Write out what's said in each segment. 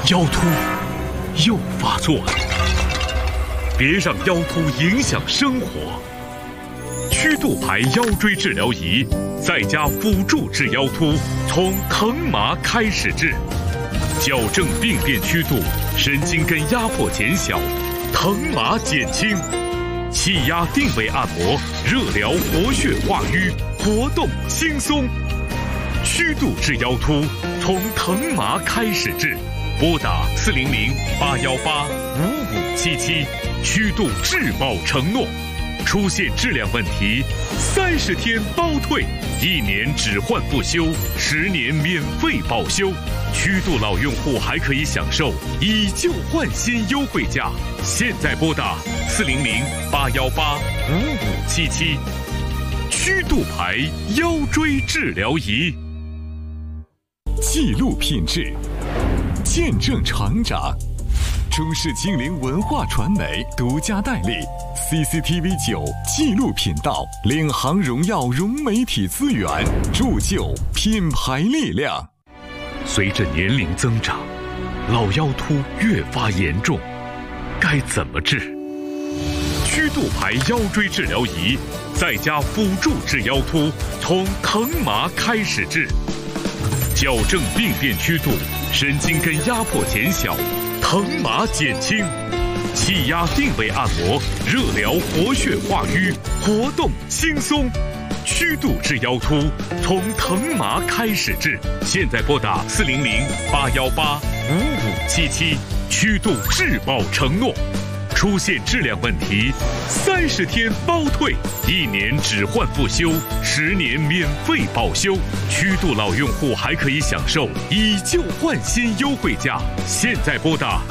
腰突又发作了，别让腰突影响生活。曲度牌腰椎治疗仪在家辅助治腰突，从疼麻开始治，矫正病变曲度，神经根压迫减小，疼麻减轻，气压定位按摩，热疗活血化瘀，活动轻松。曲度治腰突，从疼麻开始治，拨打400-818-5577，曲度质保承诺。出现质量问题，30天包退，1年只换不修，10年免费保修。曲度老用户还可以享受以旧换新优惠价。现在拨打400-818-5577，曲度牌腰椎治疗仪。 记录品质，见证成长。中视精灵文化传媒独家代理 CCTV9 纪录频道，领航荣耀融媒体资源，铸就品牌力量。 随着年龄增长，老腰突越发严重，该怎么治？曲度牌腰椎治疗仪在家辅助治腰突，从疼麻开始治，矫正病变曲度，神经根压迫减小，疼麻减轻，气压定位按摩，热疗活血化瘀，活动轻松。曲度治腰突，从疼麻开始治。现在拨打400-818-5577，曲度质保承诺。出现质量问题，30天包退，1年只换不修，10年免费保修。曲度老用户还可以享受以旧换新优惠价。现在拨打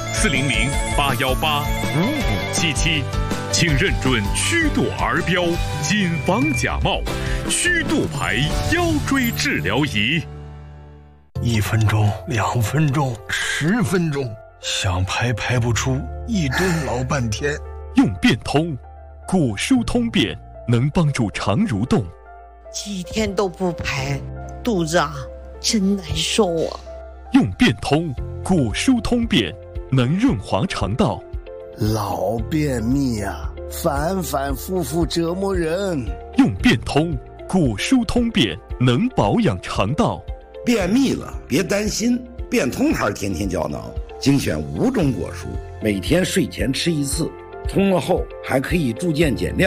400-818-5577，请认准曲度儿标，谨防假冒。曲度牌腰椎治疗仪。 1分钟、2分钟、10分钟，想排排不出，一蹲老半天。 用变通，骨疏通便，能帮助肠蠕动。 几天都不排，肚子真难受啊。 用变通，骨疏通便，能润滑肠道。 老便秘反反复复折磨人。 用变通，骨疏通便，能保养肠道。 便秘了别担心，变通牌天天胶囊精选5种果蔬，每天睡前吃1次，冲了后还可以助健减量。